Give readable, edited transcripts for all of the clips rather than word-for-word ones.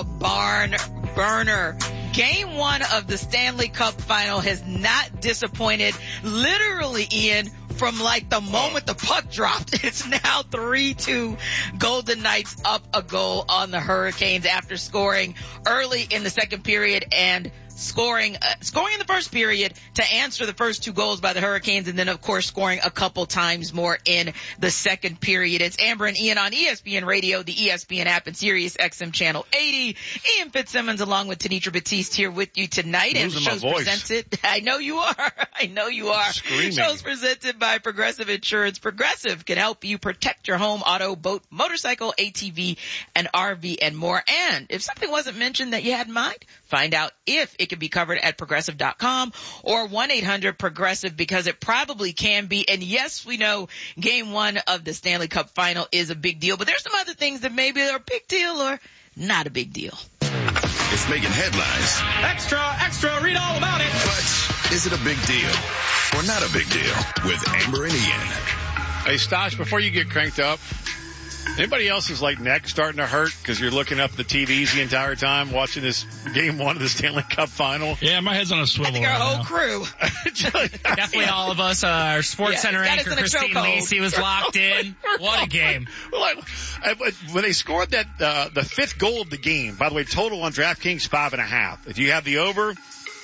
a barn burner. Game 1 of the Stanley Cup final has not disappointed. Literally, Ian, from like the moment the puck dropped, it's now 3-2 Golden Knights up a goal on the Hurricanes after scoring early in the second period and scoring in the first period to answer the first 2 goals by the Hurricanes, and then of course scoring a couple times more in the second period. It's Amber and Ian on ESPN Radio, the ESPN app, and Sirius XM channel 80. Ian Fitzsimmons along with Tenitra Batiste here with you tonight. And the show's presented. I know you are. Screaming. Show's presented by Progressive Insurance. Progressive can help you protect your home, auto, boat, motorcycle, ATV, and RV, and more. And if something wasn't mentioned that you had in mind, find out if it can be covered at Progressive.com or 1-800-PROGRESSIVE, because it probably can be. And yes, we know Game 1 of the Stanley Cup final is a big deal, but there's some other things that maybe are a big deal or not a big deal. It's making headlines. Extra, read all about it. But is it a big deal or not a big deal? With Amber and Ian. Hey, Stosh, before you get cranked up, anybody else's like neck starting to hurt because you're looking up the TVs the entire time watching this Game 1 of the Stanley Cup final? Yeah, my head's on a swivel. I think our whole crew. Definitely all of us. Our Sports Center anchor, Christine Lacey, was locked in. What a game. When they scored that, the 5th goal of the game, by the way, total on DraftKings 5.5. If you have the over,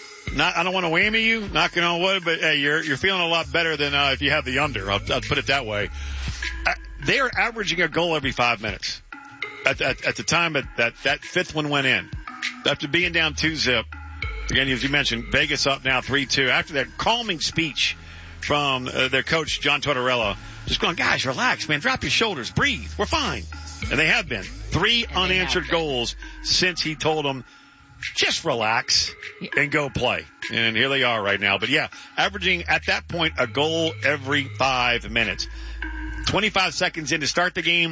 I don't want to whammy you, knocking on wood, but hey, you're feeling a lot better than if you have the under. I'll put it that way. They are averaging a goal every 5 minutes. At the time that 5th one went in, after being down 2-0, again, as you mentioned, Vegas up now 3-2. After that calming speech from their coach, John Tortorella, just going, guys, relax, man, drop your shoulders, breathe, we're fine. And they have been. 3 unanswered goals since he told them, just relax and go play. And here they are right now. But yeah, averaging at that point a goal every 5 minutes. 25 seconds in to start the game.